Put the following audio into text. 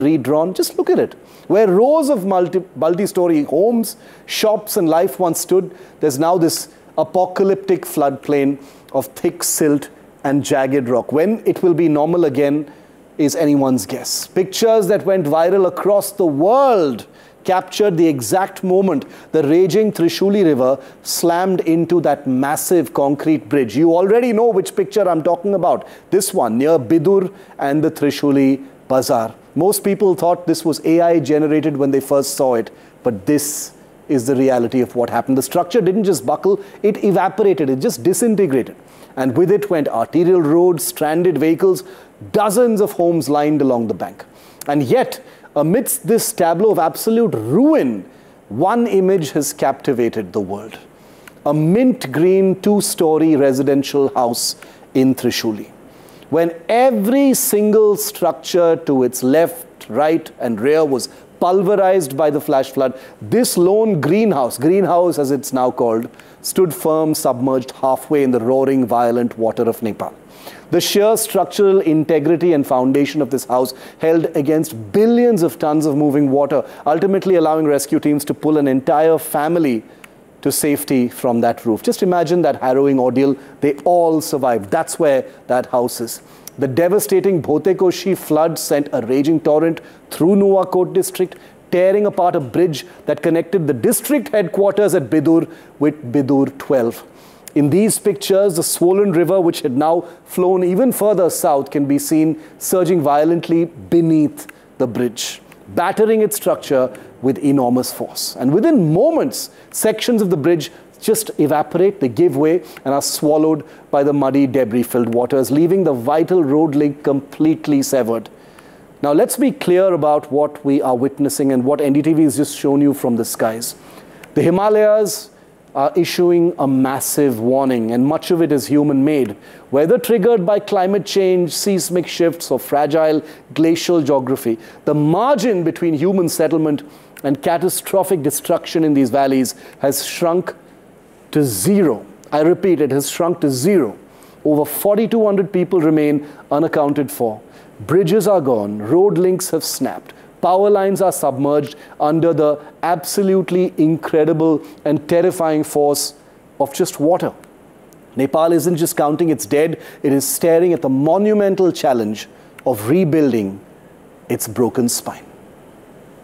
redrawn. Just look at it. Where rows of multi-story homes, shops and life once stood, there's now this apocalyptic floodplain of thick silt and jagged rock. When it will be normal again is anyone's guess. Pictures that went viral across the world captured the exact moment the raging Trishuli River slammed into that massive concrete bridge. You already know which picture I'm talking about. This one near Bidur and the Trishuli Bazaar. Most people thought this was AI generated when they first saw it, but this is the reality of what happened. The structure didn't just buckle, it evaporated, it just disintegrated. And with it went arterial roads, stranded vehicles, dozens of homes lined along the bank. And yet, amidst this tableau of absolute ruin, one image has captivated the world. A mint green 2-story residential house in Trishuli. When every single structure to its left, right and rear was pulverized by the flash flood, this lone greenhouse as it's now called, stood firm, submerged halfway in the roaring, violent water of Nepal. The sheer structural integrity and foundation of this house held against billions of tons of moving water, ultimately allowing rescue teams to pull an entire family to safety from that roof. Just imagine that harrowing ordeal. They all survived. That's where that house is. The devastating Bhotekoshi flood sent a raging torrent through Nuwakot district, tearing apart a bridge that connected the district headquarters at Bidur with Bidur 12. In these pictures, the swollen river, which had now flown even further south, can be seen surging violently beneath the bridge, battering its structure with enormous force. And within moments, sections of the bridge just evaporate, they give way and are swallowed by the muddy, debris-filled waters, leaving the vital road link completely severed. Now, let's be clear about what we are witnessing and what NDTV has just shown you from the skies. The Himalayas are issuing a massive warning, and much of it is human-made, whether triggered by climate change, seismic shifts, or fragile glacial geography. The margin between human settlement and catastrophic destruction in these valleys has shrunk to zero. I repeat, it has shrunk to zero. Over 4,200 people remain unaccounted for. Bridges are gone, road links have snapped. Power lines are submerged under the absolutely incredible and terrifying force of just water. Nepal isn't just counting its dead, it is staring at the monumental challenge of rebuilding its broken spine.